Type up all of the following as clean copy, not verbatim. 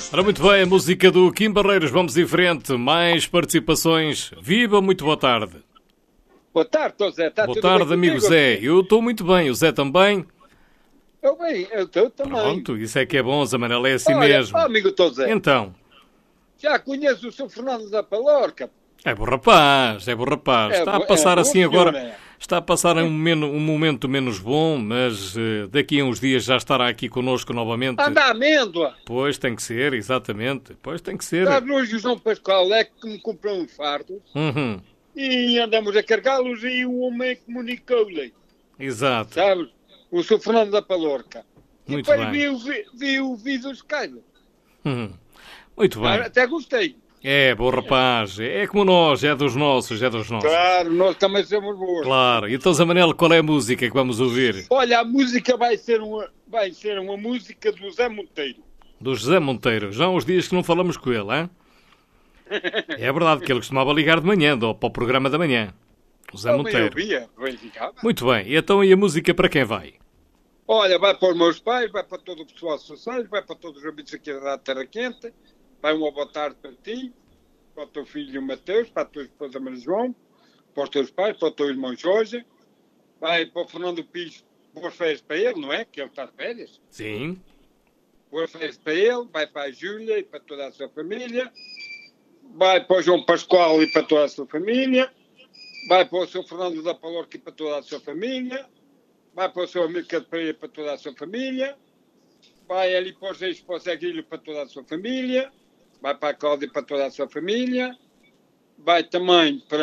Ora, muito bem, a música do Kim Barreiros, vamos em frente, mais participações. Viva, muito boa tarde. Boa tarde, Zé. Está boa tudo tarde, bem amigo contigo? Zé. Eu estou muito bem, o Zé também. Eu bem, eu estou também. Pronto, isso é que é bom, Zé Manel, é assim Olha, mesmo. amigo Zé, Então, já conheço o Sr. Fernando da Palorca. é bom rapaz, é bom rapaz. Está a passar boa assim agora, senhora. está a passar um momento menos bom, mas daqui a uns dias já estará aqui connosco novamente. Anda a amêndoa. Pois tem que ser, exatamente, pois tem que ser. Sabe, hoje o João Pascoal é que me comprou uns fardos Uhum, e andamos a carregá-los e o homem comunicou-lhe. exato, Sabe? O Sr. Fernando da Palorca. Muito E depois bem. vi o vídeo do Skype. Uhum. Muito bem. Até gostei. É, bom rapaz, é como nós, é dos nossos, é dos nossos. Claro, nós também somos bons. Claro. Então, Zé Manel, qual é a música que vamos ouvir? Olha, a música vai ser uma música do Zé Monteiro. Do José Monteiro. Já há uns dias que não falamos com ele, hein? É verdade que ele costumava ligar de manhã, para o programa da manhã. O Zé Monteiro. Muito bem. E então, e a música para quem vai? Olha, vai para os meus pais, vai para todo o pessoal social, vai para todos os amigos aqui da Terra Quente, vai uma boa tarde para ti, para o teu filho Mateus, para a tua esposa Maria João, para os teus pais, para o teu irmão Jorge, vai para o Fernando Pires, boas férias para ele, não é? Que ele está de férias. Sim. Boas férias para ele, vai para a Júlia e para toda a sua família, vai para o João Pascoal e para toda a sua família, vai para o Sr. Fernando da Palorca e para toda a sua família, vai para o seu amigo de Pereira para toda a sua família, vai ali para os Reis, para o Zé Guilho para toda a sua família, vai para a Cláudia para toda a sua família, vai também para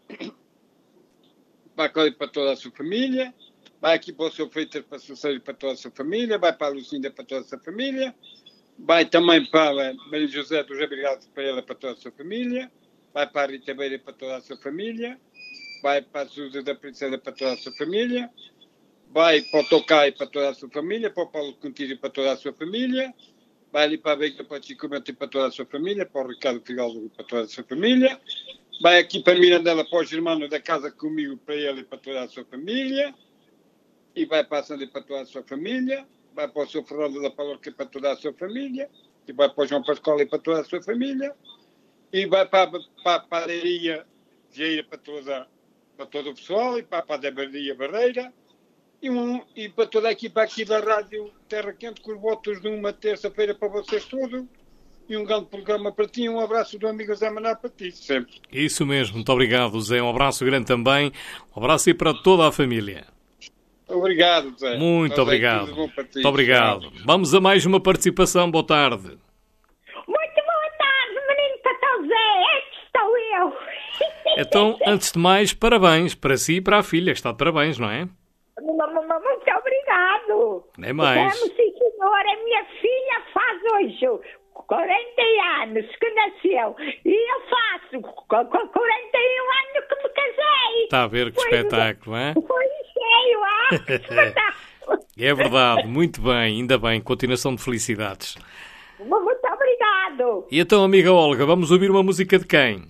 a Cláudia para toda a sua família, vai aqui para o seu Freitas para o seu Sérgio para toda a sua família, vai para a Lucinda para toda a sua família, vai também para a Maria José dos Abrigados para ela para toda a sua família, vai para a Rita Beira para toda a sua família, vai para a Susa da Princesa para toda a sua família, vai para o Tocai para toda a sua família, para o Paulo Contírio para toda a sua família, vai ali para a Veiga para o Chico Mendes para toda a sua família, para o Ricardo Figueiredo para toda a sua família, vai aqui para a Mirandela para o Germano da Casa Comigo para ele e para toda a sua família, e vai para a Sandra para toda a sua família, vai para o Sr. Fernando da Palorca para toda a sua família, e vai para o João Pascoal e para toda a sua família, e vai para a Padaria Vieira para todo o pessoal, e para a Padaria Barreira, e para toda a equipa aqui da Rádio Terra Quente, com os votos de uma terça-feira para vocês todos, e um grande programa para ti, um abraço do amigo Zé Maná para ti, sempre. Isso mesmo, muito obrigado, Zé. Um abraço grande também. Um abraço aí para toda a família. Obrigado, Zé. Muito obrigado. Tudo bom para ti. Muito obrigado. Vamos a mais uma participação. Boa tarde. Muito boa tarde, menino Tatão Zé. Aqui estou eu. Então, antes de mais, parabéns para si e para a filha. Está de parabéns, não é? Muito obrigado. Nem mais. Sim, senhor. A minha filha faz hoje 40 anos que nasceu. E eu faço 41 anos que me casei. Está a ver que espetáculo, é? Foi cheio, que espetáculo. É verdade, muito bem, ainda bem. Continuação de felicidades. Muito obrigado. E então, amiga Olga, vamos ouvir uma música de quem?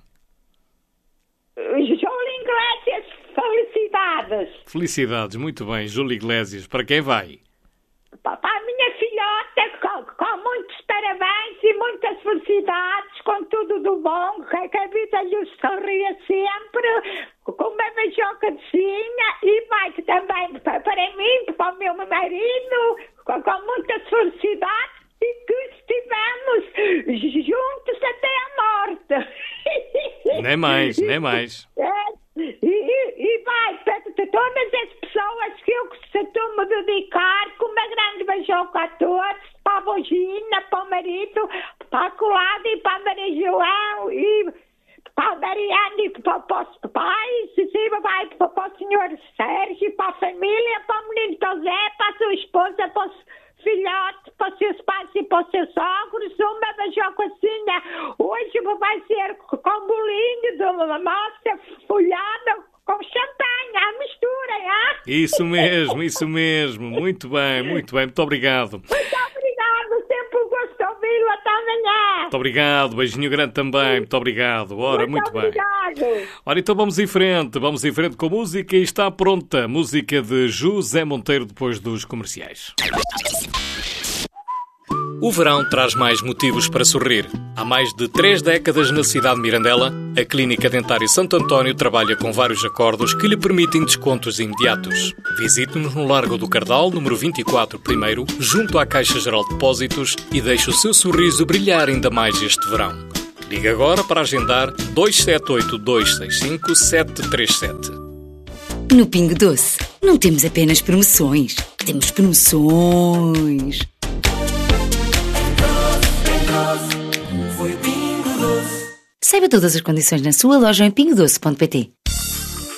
Júlio Iglesias, felicidades. Felicidades, muito bem. Júlio Iglesias, para quem vai? Para a minha filhota, com muitos parabéns e muitas felicidades, com tudo do bom, que a vida lhe sorria sempre, com uma beijoca de sinha, e vai também para mim, para o meu marido, com muitas felicidades, e que estivemos juntos até a morte. Nem mais, nem mais. E vai para todas as pessoas que eu costumo dedicar, com uma grande beijoca a todos, para a Bogina, para o marido, para a Colada e para a Maria João, e para a Mariana e para os pais, e vai para o senhor Sérgio, para a família, para o menino José, para a sua esposa, para os filhotes, para os seus pais e para os seus sogros, uma beijocacinha. Hoje vai ser com bolinho de uma massa folhada com champanhe, à mistura, Isso mesmo. Muito bem, muito bem. Muito obrigado. Muito obrigado, sempre um gosto de ouvi-lo. Até amanhã. Muito obrigado, beijinho grande também. Muito obrigado. Ora, muito bem. Obrigado. Ora, então vamos em frente com a música e está pronta. Música de José Monteiro depois dos comerciais. O verão traz mais motivos para sorrir. Há mais de 3 décadas na cidade de Mirandela, a Clínica Dentária Santo António trabalha com vários acordos que lhe permitem descontos imediatos. Visite-nos no Largo do Cardal, número 24, primeiro, junto à Caixa Geral de Depósitos e deixe o seu sorriso brilhar ainda mais este verão. Ligue agora para agendar 278-265-737. No Pingo Doce, não temos apenas promoções, temos promoções. Saiba todas as condições na sua loja em pingodoce.pt.